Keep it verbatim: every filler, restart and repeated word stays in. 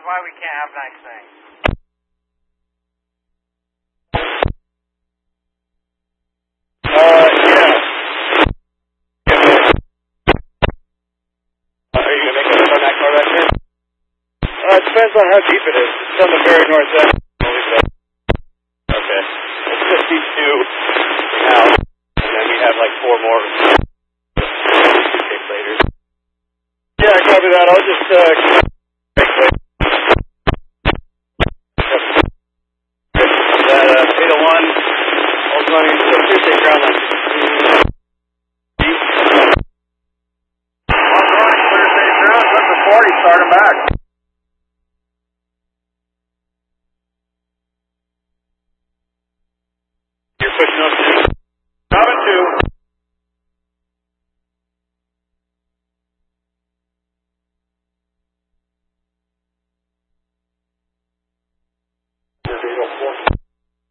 is why we can't have nice things. Uh, yeah. Are you going to make it up on that car back there? Uh, it depends on how deep it is. It's on the very north end. Okay. Let's just these two for now. And then we have like four more later. Yeah, copy that. I'll just, uh, that, uh, eight oh one, I was running, so please take ground line sixteen. I'm running clear safe ground, let the forty start him back.